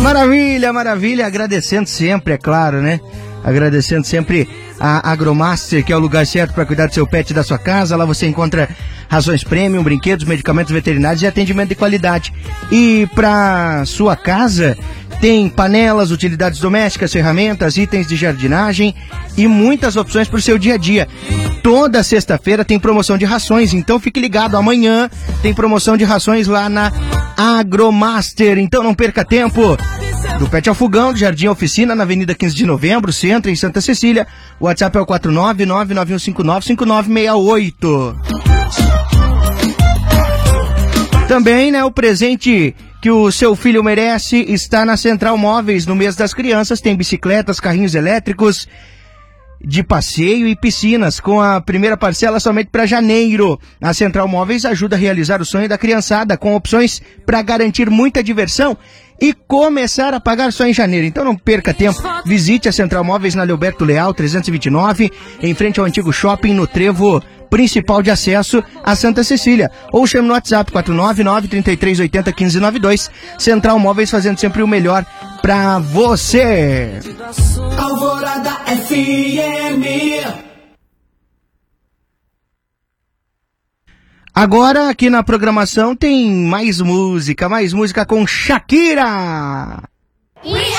Maravilha, maravilha. Agradecendo sempre, é claro, né? Agradecendo sempre a Agromaster, que é o lugar certo para cuidar do seu pet e da sua casa. Lá você encontra rações premium, brinquedos, medicamentos veterinários e atendimento de qualidade. E para sua casa tem panelas, utilidades domésticas, ferramentas, itens de jardinagem e muitas opções para o seu dia a dia. Toda sexta-feira tem promoção de rações, então fique ligado. Amanhã tem promoção de rações lá na Agromaster, então não perca tempo. Do Pet ao Fogão, do Jardim Oficina, na Avenida 15 de Novembro, Centro, em Santa Cecília. O WhatsApp é o 49991595968. Também, né, o presente que o seu filho merece está na Central Móveis. No mês das crianças tem bicicletas, carrinhos elétricos de passeio e piscinas, com a primeira parcela somente para janeiro. A Central Móveis ajuda a realizar o sonho da criançada, com opções para garantir muita diversão e começar a pagar só em janeiro. Então não perca tempo, visite a Central Móveis na Leoberto Leal 329, em frente ao antigo shopping, no trevo principal de acesso a Santa Cecília, ou chame no WhatsApp 499-3380-1592. Central Móveis, fazendo sempre o melhor pra você. Alvorada FM. Agora aqui na programação tem mais música com Shakira. We